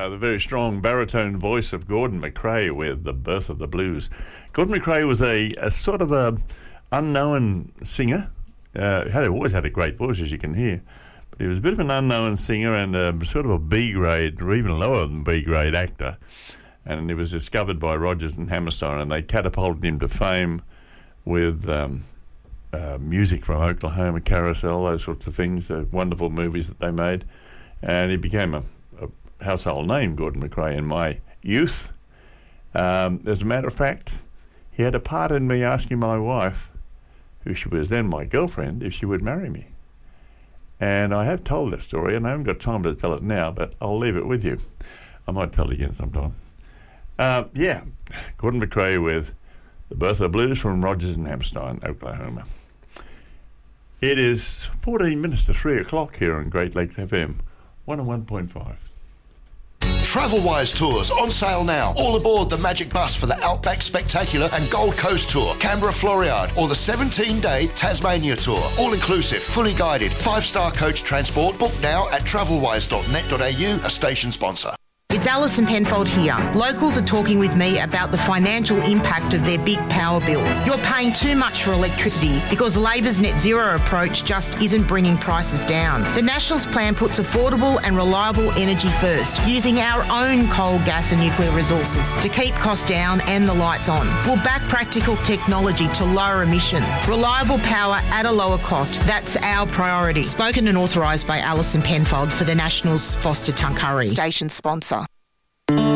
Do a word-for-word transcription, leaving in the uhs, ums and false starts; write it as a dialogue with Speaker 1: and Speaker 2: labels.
Speaker 1: uh, the very strong baritone voice of Gordon McRae with The Birth of the Blues. Gordon McRae was a, a sort of a unknown singer. Uh, had always had a great voice, as you can hear. But he was a bit of an unknown singer and a, sort of a B-grade, or even lower than B-grade actor. And he was discovered by Rodgers and Hammerstein, and they catapulted him to fame with um, uh, music from Oklahoma, Carousel, those sorts of things, the wonderful movies that they made. And he became a, a household name, Gordon McRae, in my youth. Um, as a matter of fact, he had a part in me asking my wife, who she was then my girlfriend, if she would marry me. And I have told that story, and I haven't got time to tell it now, but I'll leave it with you. I might tell it again sometime. Uh, yeah, Gordon McRae with The Birth of the Blues from Rodgers and Hammerstein, Oklahoma. It is fourteen minutes to three o'clock here on Great Lakes F M, one oh one point five.
Speaker 2: TravelWise Tours on sale now. All aboard the Magic Bus for the Outback Spectacular and Gold Coast Tour, Canberra Floriade, or the seventeen-day Tasmania Tour. All inclusive, fully guided, five-star coach transport. Book now at travelwise dot net dot a u, a station sponsor.
Speaker 3: It's Alison Penfold here. Locals are talking with me about the financial impact of their big power bills. You're paying too much for electricity because Labor's net zero approach just isn't bringing prices down. The Nationals plan puts affordable and reliable energy first, using our own coal, gas and nuclear resources to keep costs down and the lights on. We'll back practical technology to lower emission. Reliable power at a lower cost. That's our priority. Spoken and authorised by Alison Penfold for the Nationals, Foster Tuncurry. Station sponsor.